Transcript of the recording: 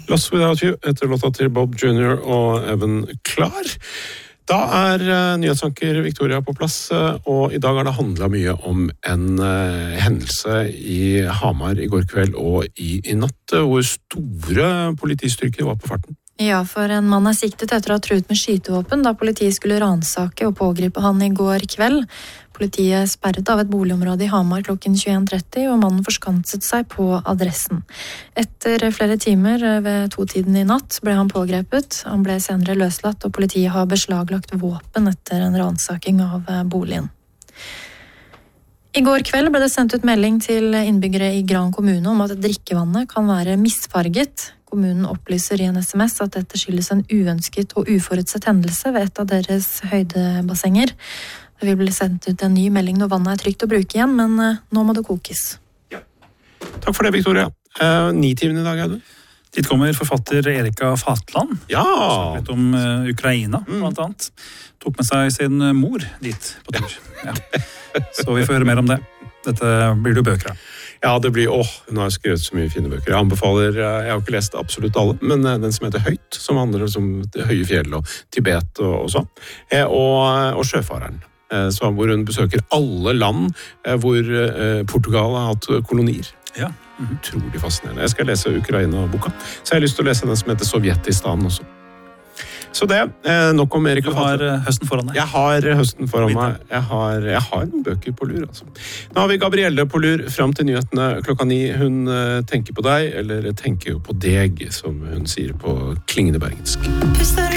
Lost Without You etter låta til Bob Jr. og Evan Klar. Da nyhetsanker Victoria på plass, og i dag har det handlet mye om en hendelse i Hamar i går kveld og i natt, hvor store politistyrker var på farten. Ja, for en mann siktet etter å ha truet med skytevåpen da politiet skulle ransake og pågripe han i går kveld. Politiet sperret av et boligområde i Hamar klokken 21:30, og mannen forskanset seg på adressen. Etter flere timer ved 2-tiden i natt ble han pågrepet. Han ble senere løslatt, og politiet har beslaglagt våpen etter en ransaking av boligen. I går kveld ble det sendt ut melding til innbyggere i Gran kommune om at drikkevannet kan være misfarget. Kommunen opplyser i en SMS at dette skyldes en uønsket og uforutsett hendelse ved et av deres høydebassenger. Det vil bli sendt ut en ny melding når vannet er trygt å bruke igjen, men nå må det kokes. Ja. Takk for det, Victoria. 9-timen i dag, du? Dit kommer forfatter Erika Fatland. Ja! Snakket om Ukraina, blant annet. Tok med seg sin mor dit på tur. Ja. Så vi får høre mer om det. Dette blir det jo bøker av. Ja, det blir, hun har skrevet så mye fine bøker. Jeg anbefaler, jeg har ikke lest absolutt alle, men den som heter Høyt, som handler om det høye fjell og Tibet og sånn, og Sjøfareren. Hvor hun besøker alle land hvor Portugal har hatt kolonier. Ja. Utrolig fascinerende. Jeg skal lese Ukraina-boka, så jeg har lyst til å lese den som heter Sovjetistan også. Så det, nok om Erika. Du har høsten foran deg. Jeg har høsten foran meg. Jeg har noen bøker på lur, altså. Nå har vi Gabrielle på lur frem til nyhetene 9:00. Hun tenker på deg, eller tenker jo på deg, som hun sier på klingende bergensk.